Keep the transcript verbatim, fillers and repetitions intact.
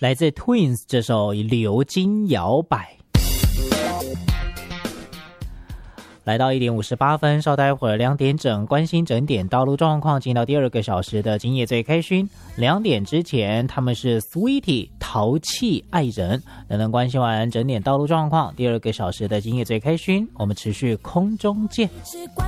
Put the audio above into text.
来自 Twins 这首流金摇摆。来到一点五十八分，稍待会儿两点整，关心整点道路状况，进到第二个小时的今夜最开勋。两点之前，他们是 Sweetie 淘气爱人。等等关心完整点道路状况，第二个小时的今夜最开勋，我们持续空中见。